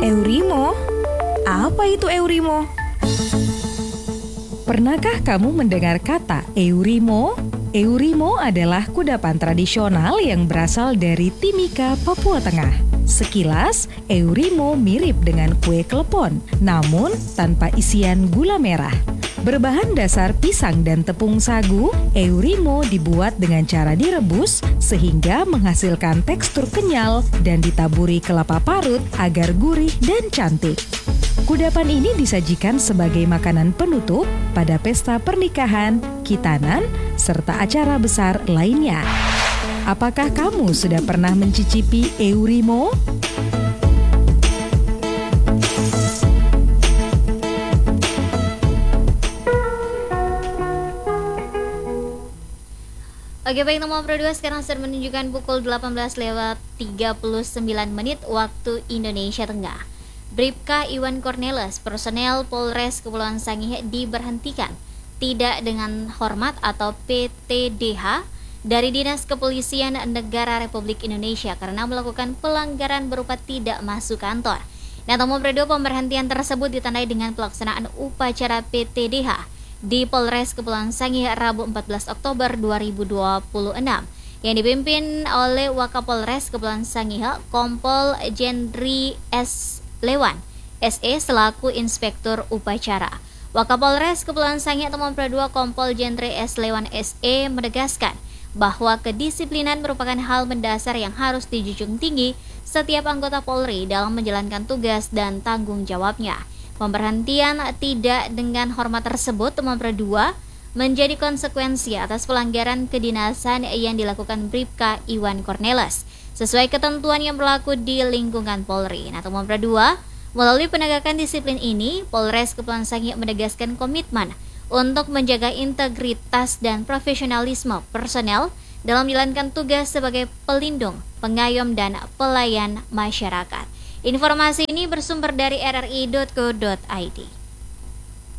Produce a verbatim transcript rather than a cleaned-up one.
Eurimo? Apa itu Eurimo? Pernahkah kamu mendengar kata Eurimo? Eurimo adalah kudapan tradisional yang berasal dari Timika, Papua Tengah. Sekilas, Eurimo mirip dengan kue klepon, namun tanpa isian gula merah. Berbahan dasar pisang dan tepung sagu, Eurimo dibuat dengan cara direbus sehingga menghasilkan tekstur kenyal dan ditaburi kelapa parut agar gurih dan cantik. Kudapan ini disajikan sebagai makanan penutup pada pesta pernikahan, khitanan, serta acara besar lainnya. Apakah kamu sudah pernah mencicipi Eurimo? Oke baik, nomor berdua sekarang sudah menunjukkan pukul delapan belas lewat tiga puluh sembilan menit waktu Indonesia Tengah. Bribka Iwan Cornelis, personel Polres Kepulauan Sangihe diberhentikan tidak dengan hormat atau P T D H dari Dinas Kepolisian Negara Republik Indonesia karena melakukan pelanggaran berupa tidak masuk kantor. Nah, nomor berdua pemberhentian tersebut ditandai dengan pelaksanaan upacara P T D H di Polres Kepulauan Sangihe Rabu empat belas Oktober dua ribu dua puluh enam yang dipimpin oleh Wakapolres Kepulauan Sangihe Kompol Jendri S. Lewan S E selaku Inspektur Upacara. Wakapolres Kepulauan Sangihe nomor dua Kompol Jendri S. Lewan S E menegaskan bahwa kedisiplinan merupakan hal mendasar yang harus dijunjung tinggi setiap anggota Polri dalam menjalankan tugas dan tanggung jawabnya. Pemberhentian tidak dengan hormat tersebut nomor dua menjadi konsekuensi atas pelanggaran kedinasan yang dilakukan Bribka Iwan Cornelis sesuai ketentuan yang berlaku di lingkungan Polri. Nah, nomor dua, melalui penegakan disiplin ini, Polres Kepulauan Sangihe menegaskan komitmen untuk menjaga integritas dan profesionalisme personel dalam menjalankan tugas sebagai pelindung, pengayom, dan pelayan masyarakat. Informasi ini bersumber dari r r i dot co dot i d.